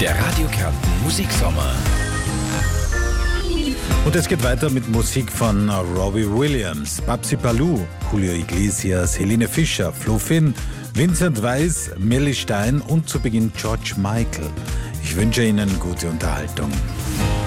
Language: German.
Der Radio Kärnten Musiksommer. Und es geht weiter mit Musik von Robbie Williams, Babsy Ballou, Julio Iglesias, Helene Fischer, Flo Finn, Vincent Weiss, Milli Stein und zu Beginn George Michael. Ich wünsche Ihnen gute Unterhaltung.